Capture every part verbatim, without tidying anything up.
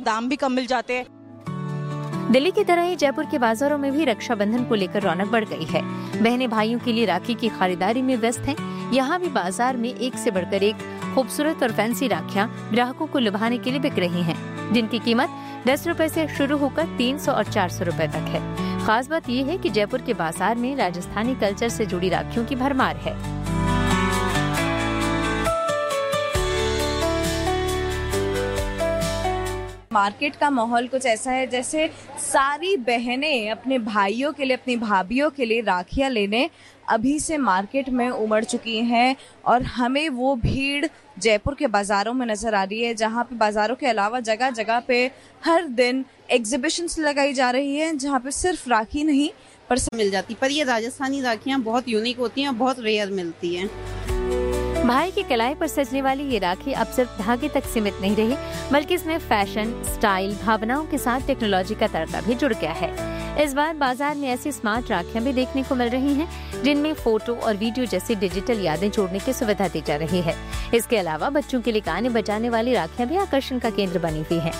दाम भी कम मिल जाते हैं। दिल्ली की तरह ही जयपुर के बाजारों में भी रक्षाबंधन को लेकर रौनक बढ़ गई है। बहनें भाइयों के लिए राखी की खरीदारी में व्यस्त हैं। यहाँ भी बाजार में एक से बढ़कर एक खूबसूरत और फैंसी राखियाँ ग्राहकों को लुभाने के लिए बिक रही हैं, जिनकी कीमत दस रुपए से शुरू होकर तीन सौ और चार सौ रुपए तक है। खास बात यह है कि जयपुर के बाजार में राजस्थानी कल्चर से जुड़ी राखियों की भरमार है। मार्केट का माहौल कुछ ऐसा है जैसे सारी बहनें अपने भाइयों के लिए, अपनी भाभियों के लिए राखियां लेने अभी से मार्केट में उमड़ चुकी हैं और हमें वो भीड़ जयपुर के बाज़ारों में नज़र आ रही है, जहाँ पे बाज़ारों के अलावा जगह जगह पे हर दिन एग्जिबिशंस लगाई जा रही है, जहाँ पे सिर्फ राखी नहीं पर मिल जाती। पर ये राजस्थानी राखियाँ बहुत यूनिक होती हैं और बहुत रेयर मिलती हैं। भाई की कलाई पर सजने वाली ये राखी अब सिर्फ धागे तक सीमित नहीं रही, बल्कि इसमें फैशन, स्टाइल, भावनाओं के साथ टेक्नोलॉजी का तड़का भी जुड़ गया है। इस बार बाजार में ऐसी स्मार्ट राखियां भी देखने को मिल रही हैं, जिनमें फोटो और वीडियो जैसी डिजिटल यादें जोड़ने की सुविधा दी जा रही है। इसके अलावा बच्चों के लिए गाने बजाने वाली राखियां भी आकर्षण का केंद्र बनी हुई हैं।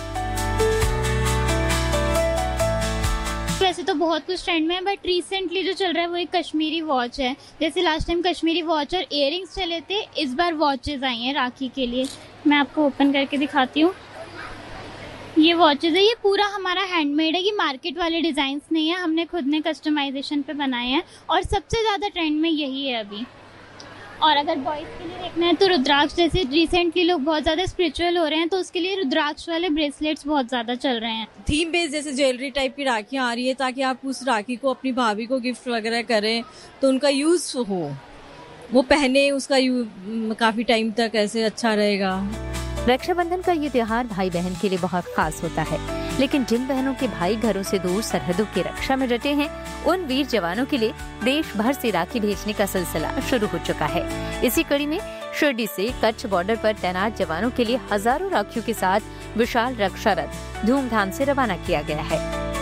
वैसे तो बहुत कुछ ट्रेंड में है, बट रिसेंटली जो चल रहा है वो एक कश्मीरी वॉच है। जैसे लास्ट टाइम कश्मीरी वॉच और इयररिंग्स चले थे, इस बार वॉचेस आई हैं राखी के लिए। मैं आपको ओपन करके दिखाती हूँ। ये वॉचेस है, ये पूरा हमारा हैंडमेड है, ये मार्केट वाले डिजाइन नहीं है, हमने खुद ने कस्टमाइजेशन पे बनाए हैं और सबसे ज्यादा ट्रेंड में यही है अभी। और अगर बॉयज के लिए देखना है तो रुद्राक्ष, जैसे रिसेंटली लोग बहुत ज्यादा स्पिरिचुअल हो रहे हैं तो उसके लिए रुद्राक्ष वाले ब्रेसलेट्स बहुत ज्यादा चल रहे हैं। थीम बेस्ड जैसे ज्वेलरी टाइप की राखियां आ रही है, ताकि आप उस राखी को अपनी भाभी को गिफ्ट वगैरह करें तो उनका यूज हो, वो पहने, उसका काफी टाइम तक ऐसे अच्छा रहेगा। रक्षाबंधन का ये त्योहार भाई बहन के लिए बहुत खास होता है, लेकिन जिन बहनों के भाई घरों से दूर सरहदों की रक्षा में डटे हैं, उन वीर जवानों के लिए देश भर से राखी भेजने का सिलसिला शुरू हो चुका है। इसी कड़ी में शिरडी से कच्छ बॉर्डर पर तैनात जवानों के लिए हजारों राखियों के साथ विशाल रक्षा रथ धूमधाम से रवाना किया गया है।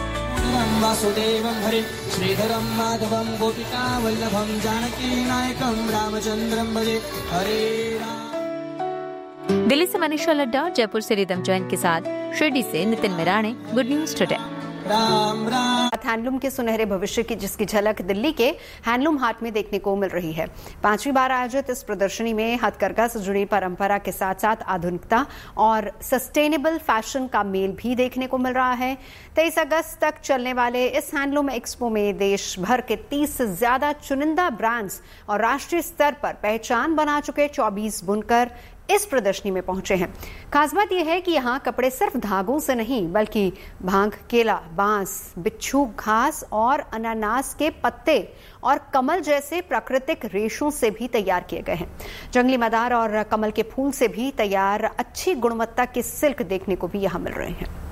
दिल्ली से मनीषा लड्डा और जयपुर से रिदम जैन के साथ शिरडी से Nitin मिराणे, good news today. Handloom के सुनहरे भविष्य की जिसकी झलक दिल्ली के हैंडलूम हाट में देखने को मिल रही है। पांचवी बार आयोजित इस प्रदर्शनी में हथकरघा से जुड़ी परंपरा के साथ साथ आधुनिकता और सस्टेनेबल फैशन का मेल भी देखने को मिल रहा है। तेईस अगस्त तक चलने वाले इस हैंडलूम एक्सपो में देश भर के तीस से ज्यादा चुनिंदा ब्रांड्स और राष्ट्रीय स्तर पर पहचान बना चुके चौबीस बुनकर इस प्रदर्शनी में पहुंचे हैं। खास बात यह है कि यहाँ कपड़े सिर्फ धागों से नहीं बल्कि भांग, केला, बांस, बिच्छू घास और अनानास के पत्ते और कमल जैसे प्राकृतिक रेशों से भी तैयार किए गए हैं। जंगली मदार और कमल के फूल से भी तैयार अच्छी गुणवत्ता के सिल्क देखने को भी यहाँ मिल रहे हैं।